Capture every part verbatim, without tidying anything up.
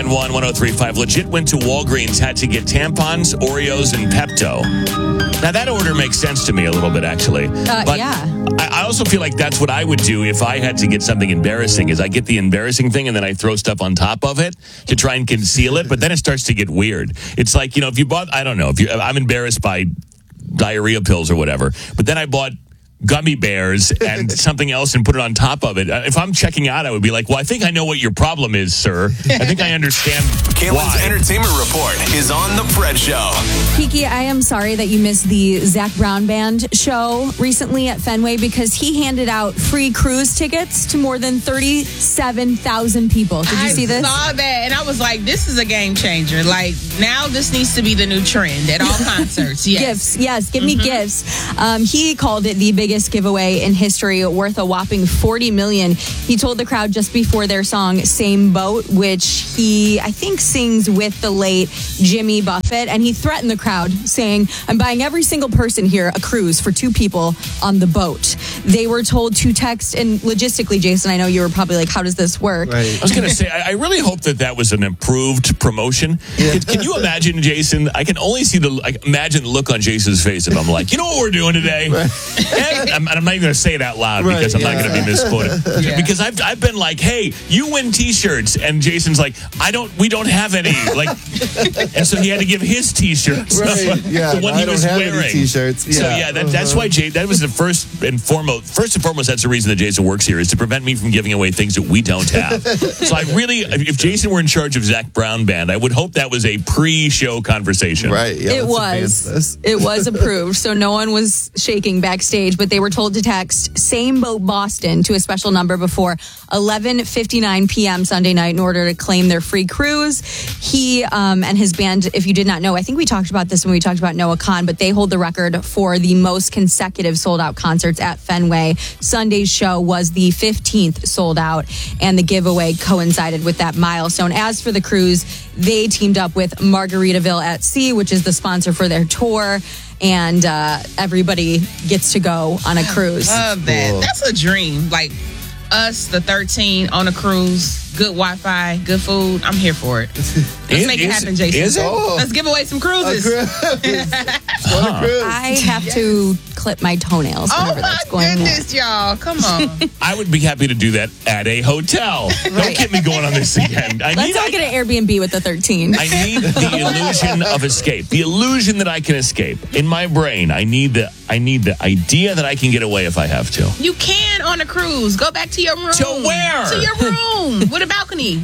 nine one, one oh three five. Legit went to Walgreens, had to get tampons, Oreos, and Pepto. Now, that order makes sense to me a little bit, actually. Uh, but yeah. I, I also feel like that's what I would do if I had to get something embarrassing, is I get the embarrassing thing and then I throw stuff on top of it to try and conceal it. But then it starts to get weird. It's like, you know, if you bought, I don't know, if you, I'm embarrassed by diarrhea pills or whatever, but then I bought gummy bears and something else and put it on top of it. If I'm checking out, I would be like, well, I think I know what your problem is, sir. I think I understand Caitlin's why. Entertainment Report is on The Fred Show. Kiki, I am sorry that you missed the Zach Brown Band show recently at Fenway, because he handed out free cruise tickets to more than thirty-seven thousand people. Did you I see this? I saw that, and I was like, this is a game changer. Like, now this needs to be the new trend at all concerts. Yes. Gifts, yes, give Mm-hmm. me gifts. Um, he called it the biggest giveaway in history, worth a whopping forty million dollars. He told the crowd just before their song "Same Boat," which he, I think, sings with the late Jimmy Buffett, and he threatened the crowd, saying, "I'm buying every single person here a cruise for two people on the boat." They were told to text, and logistically, Jason, I know you were probably like, how does this work? I was going to say, I I really hope that that was an improved promotion. Can, can you imagine, Jason? I can only see the, like, imagine the look on Jason's face if I'm like, you know what we're doing today? And I'm, and I'm not even going to say it out loud Right, because I'm yeah. not going to be misquoted. Yeah. Because I've I've been like, hey, you win T-shirts, and Jason's like, I don't, we don't have any. Like, and so he had to give his T-shirts. Right, yeah, the one I he don't was have any wearing. T-shirts. So Yeah. yeah, that, that's Uh-huh. why Jay. That was the first and foremost. First and foremost, that's the reason that Jason works here, is to prevent me from giving away things that we don't have. So I really, if Jason were in charge of Zach Brown Band, I would hope that was a pre-show conversation. Right. Yeah, It let's advance was. this. It was approved, so no one was shaking backstage, but they were told to text "Same Boat Boston" to a special number before eleven fifty-nine p.m. Sunday night in order to claim their free cruise. He um, and his band, if you did not know, I think we talked about this when we talked about Noah Khan, but they hold the record for the most consecutive sold-out concerts at Fenway. Sunday's show was the fifteenth sold out, and the giveaway coincided with that milestone. As for the cruise, they teamed up with Margaritaville at Sea, which is the sponsor for their tour, and uh, everybody gets to go on a cruise. Love that. Cool. That's a dream. Like, us, the thirteen, on a cruise, good Wi-Fi, good food. I'm here for it. Let's Is- make it is- happen, Jason. is it? Oh. Let's give away some A cruises. cruise. On a cruise. I have to clip my toenails Oh whenever my that's going on. goodness, y'all. Come on. I would be happy to do that at a hotel. Don't get me going on this again. I Let's need, all I, get an Airbnb with the thirteen. I need the illusion of escape. The illusion that I can escape. In my brain, I need the I need the idea that I can get away if I have to. You can on a cruise. Go back to your room. To where? To your room with a balcony.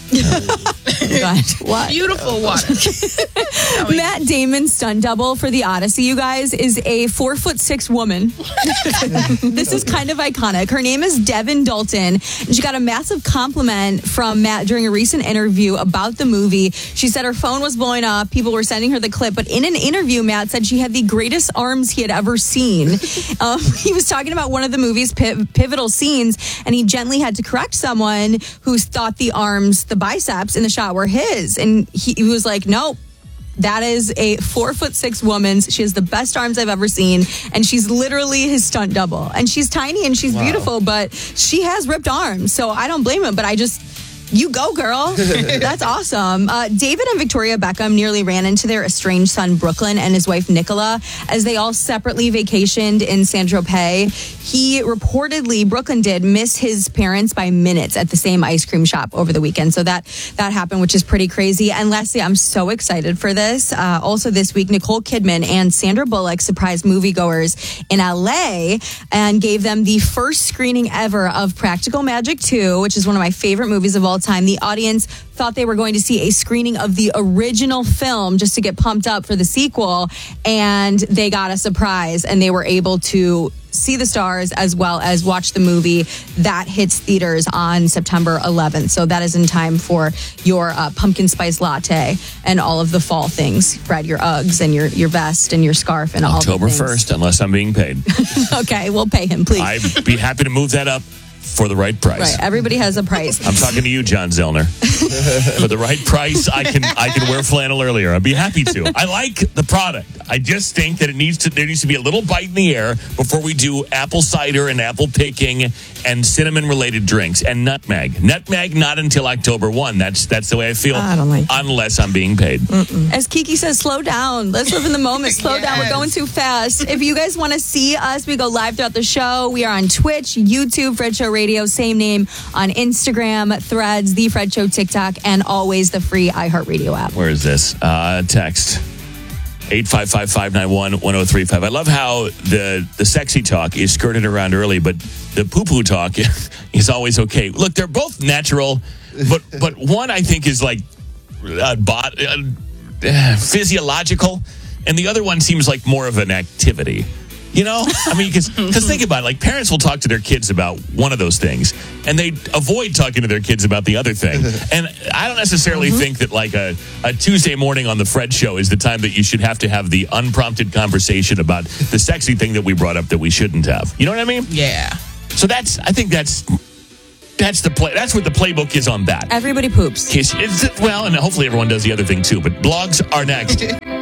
God, what? Beautiful water. Matt Damon stunt double for the Odyssey, you guys, is a four foot six woman. This is kind of iconic. Her name is Devin Dalton, and she got a massive compliment from Matt during a recent interview about the movie. She said her phone was blowing up. People were sending her the clip, but in an interview, Matt said she had the greatest arms he had ever seen. Um, he was talking about one of the movie's piv- pivotal scenes, and he gently had to correct someone who thought the arms, the biceps in the shot were his, and he, he was like, nope. That is a four foot six woman's. She has the best arms I've ever seen, and she's literally his stunt double. And she's tiny and she's Wow. beautiful, but she has ripped arms, so I don't blame him. But I just, you go, girl. That's awesome. Uh, David and Victoria Beckham nearly ran into their estranged son Brooklyn and his wife Nicola as they all separately vacationed in Saint Tropez. He reportedly, Brooklyn did, miss his parents by minutes at the same ice cream shop over the weekend. So that that happened, which is pretty crazy. And Leslie, I'm so excited for this. Uh, also this week, Nicole Kidman and Sandra Bullock surprised moviegoers in L A and gave them the first screening ever of Practical Magic two, which is one of my favorite movies of all time. The audience thought they were going to see a screening of the original film just to get pumped up for the sequel, and they got a surprise, and they were able to see the stars as well as watch the movie that hits theaters on September eleventh. So that is in time for your uh, pumpkin spice latte and all of the fall things. Fred, your Uggs and your, your vest and your scarf and all October the things. first, unless I'm being paid. Okay, we'll pay him, please. I'd be happy to move that up for the right price. Right, everybody has a price. I'm talking to you, John Zellner. For the right price, I can I can wear flannel earlier. I'd be happy to. I like the product. I just think that it needs to there needs to be a little bite in the air before we do apple cider and apple picking and cinnamon related drinks and nutmeg. Nutmeg not until October first. That's that's the way I feel. I don't like that. Unless I'm being paid. Mm-mm. As Kiki says, slow down. Let's live in the moment. Slow Yes. down. We're going too fast. If you guys want to see us, we go live throughout the show. We are on Twitch, YouTube, Fred Show Radio, same name on Instagram, Threads, The Fred Show TikTok, and always the free iHeartRadio app. Where is this? Uh, text. eight five five, five nine one, one oh three five. I love how the, the sexy talk is skirted around early, but the poo-poo talk is always okay. Look, they're both natural, but but one I think is like uh, bot, uh, uh, physiological, and the other one seems like more of an activity. You know? I mean, because think about it. Like, parents will talk to their kids about one of those things, and they avoid talking to their kids about the other thing. And I don't necessarily mm-hmm. think that, like, a, a Tuesday morning on the Fred Show is the time that you should have to have the unprompted conversation about the sexy thing that we brought up that we shouldn't have. You know what I mean? Yeah. So that's, I think that's... That's the play. That's what the playbook is on that. Everybody poops. Kiss, it's, well, and hopefully everyone does the other thing too. But blogs are next.